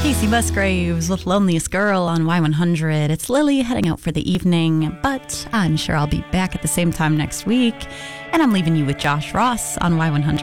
Casey Musgraves with Loneliest Girl on Y100. It's Lily heading out for the evening, but I'm sure I'll be back at the same time next week. And I'm leaving you with Josh Ross on Y100.